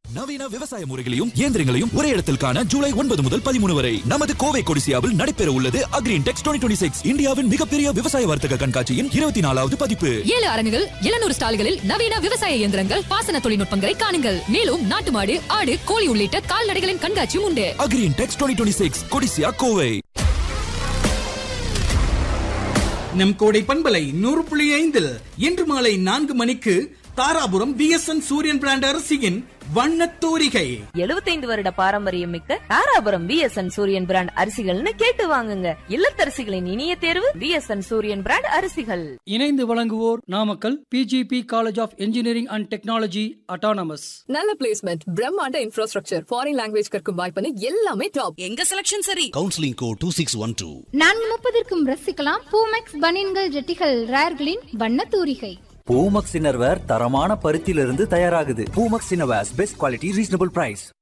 நவீன விவசாய முறைகளையும் இயந்திரங்களையும் ஒரே இடத்தில் காண ஜூலை 9 முதல் 13 வரை நமது கோவை கொடிசியாவில் நடைபெற உள்ளது அக்ரின்டெக்ஸ் 2026 இந்தியாவின் மிகப்பெரிய விவசாய வர்த்தக கண்காட்சியின் 24வது பதிப்பு. 7 அரங்குகள் 700 ஸ்டால்களில் நவீன விவசாய இயந்திரங்கள், பாசன தொழில்நுட்பங்களை காணுங்கள். மேலும் நாட்டு மாடு, ஆடு, கோழி உள்ளிட்ட கால்நடைகளின் கண்காட்சியும் உண்டு. அக்ரின்டெக்ஸ் 2026 கொடிசியா கோவை. நம் கோடை பண்பலை 100.5 இன்று மாலை 4 மணிக்கு தாராபுரம் BSN சூரியன் பிராண்ட் அரிசியின் வண்ணத்தூரிகை. 75 வருட பாரம்பரியம் மிக்க தாராபுரம் BSN சூரியன் பிராண்ட் அரிசிகள்னு கேட்டு வாங்குங்க. இல்லத்தரசிகளின் இனிய தேர்வு BSN சூரியன் பிராண்ட் அரிசிகள். இணைந்து வழங்குவோர் Namakkal PGP college of engineering and technology autonomous. நல்ல பிளேஸ்மெண்ட், பிரம்மாண்ட இன்ஃப்ராஸ்ட்ரக்சர், ஃபாரின் லாங்குவேஜ் கற்கும் வாய்ப்பு எல்லாமே டாப். எங்க செலக்ஷன் சரி. Counselling code 2612. 4:30 ரசிக்கலாம் பூமெக்ஸ் பனியன்கள் ஜெட்டிகள் ரேர்களின் வண்ணத்தூரிகை. பூமக்ஸ் இன்னர்வேர் தரமான பருத்தியிலிருந்து தயாராகுது. Poomex innerwears best quality reasonable price.